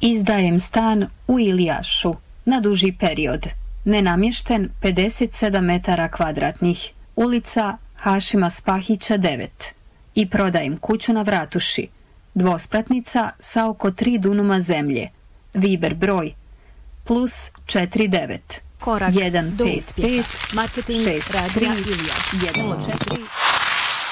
Izdajem stan u Ilijašu na duži period. Nenamješten 57 metara kvadratnih. Ulica Hašima Spahića 9. I prodajem kuću na Vratuši. Dvospratnica sa oko 3 dunuma zemlje. Viber broj +49 Korak do 155 uspjeha. Marketing 6 Radija 3 Ilijaš 1 04